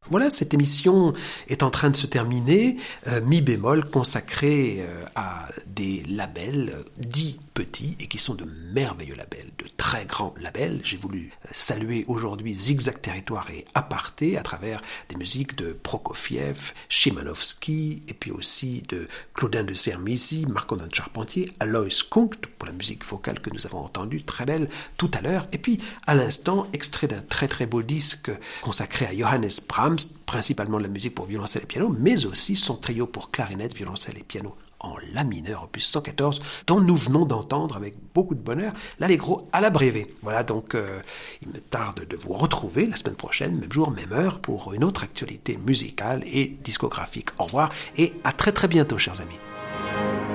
Voilà, cette émission est en train de se terminer, mi bémol consacrée à des labels dits petits et qui sont de merveilleux labels, de très grands labels. J'ai voulu saluer aujourd'hui Zigzag Territoire et Aparté à travers des musiques de Prokofiev, Chimanovski et puis aussi de Claudin de Sermizy, Marc-Antoine Charpentier, Alois Kunkt pour la musique vocale que nous avons entendue, très belle tout à l'heure. Et puis à l'instant, extrait d'un très très beau disque consacré à Johannes Brahms, principalement de la musique pour violoncelle et piano, mais aussi son trio pour clarinette, violoncelle et piano en la mineur, opus 114, dont nous venons d'entendre avec beaucoup de bonheur l'Allegro alla breve. Voilà, donc il me tarde de vous retrouver la semaine prochaine, même jour, même heure, pour une autre actualité musicale et discographique. Au revoir et à très très bientôt, chers amis.